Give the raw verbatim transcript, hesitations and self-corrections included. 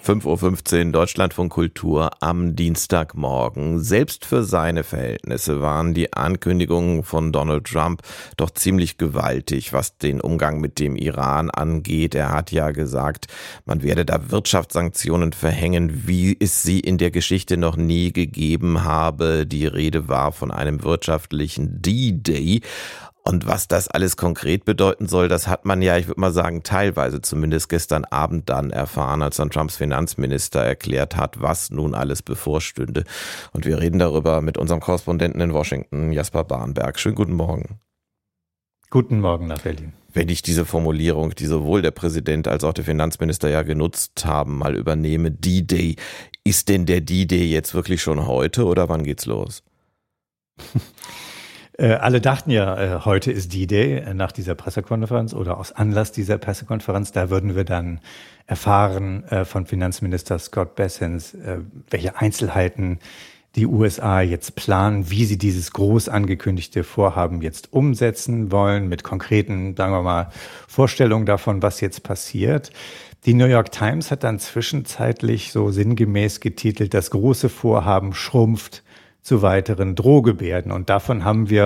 fünf Uhr fünfzehn Deutschlandfunk Kultur am Dienstagmorgen. Selbst für seine Verhältnisse waren die Ankündigungen von Donald Trump doch ziemlich gewaltig, was den Umgang mit dem Iran angeht. Er hat ja gesagt, man werde da Wirtschaftssanktionen verhängen, wie es sie in der Geschichte noch nie gegeben habe. Die Rede war von einem wirtschaftlichen D-Day. Und was das alles konkret bedeuten soll, das hat man ja, ich würde mal sagen, teilweise zumindest gestern Abend dann erfahren, als dann Trumps Finanzminister erklärt hat, was nun alles bevorstünde. Und wir reden darüber mit unserem Korrespondenten in Washington, Jasper Barnberg. Schönen guten Morgen. Guten Morgen nach Berlin. Wenn ich diese Formulierung, die sowohl der Präsident als auch der Finanzminister ja genutzt haben, mal übernehme, D-Day. Ist denn der D-Day jetzt wirklich schon heute oder wann geht's los? Äh, alle dachten ja, äh, heute ist D-Day äh, nach dieser Pressekonferenz oder aus Anlass dieser Pressekonferenz. Da würden wir dann erfahren äh, von Finanzminister Scott Bessent, äh, welche Einzelheiten die U S A jetzt planen, wie sie dieses groß angekündigte Vorhaben jetzt umsetzen wollen, mit konkreten, sagen wir mal, Vorstellungen davon, was jetzt passiert. Die New York Times hat dann zwischenzeitlich so sinngemäß getitelt, das große Vorhaben schrumpft zu weiteren Drohgebärden. Und davon haben wir